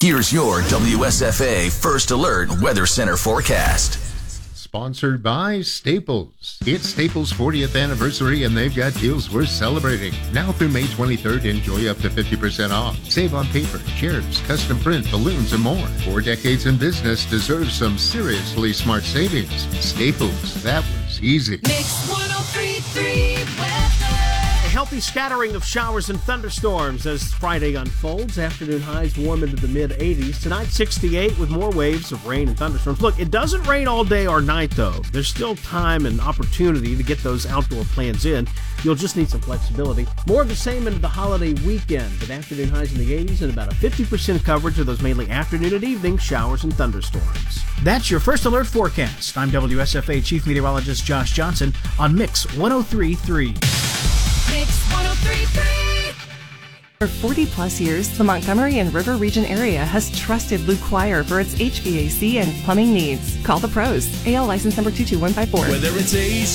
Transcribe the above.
Here's your WSFA First Alert Weather Center forecast. Sponsored by Staples. It's Staples' 40th anniversary, and they've got deals worth celebrating. Now through May 23rd, enjoy up to 50% off. Save on paper, chairs, custom print, balloons, and more. 4 decades in business deserves some seriously smart savings. Staples, that was easy. Mix 103.3 weather. A healthy scattering of showers and thunderstorms as Friday unfolds. Afternoon highs warm into the mid-80s. Tonight, 68 with more waves of rain and thunderstorms. Look, it doesn't rain all day or night, though. There's still time and opportunity to get those outdoor plans in. You'll just need some flexibility. More of the same into the holiday weekend, with afternoon highs in the 80s and about a 50% coverage of those mainly afternoon and evening showers and thunderstorms. That's your First Alert forecast. I'm WSFA Chief Meteorologist Josh Johnson on Mix 103.3. Mix 103.3. For 40-plus years, the Montgomery and River Region area has trusted Luke Choir for its HVAC and plumbing needs. Call the pros. AL license number 22154. Whether it's AC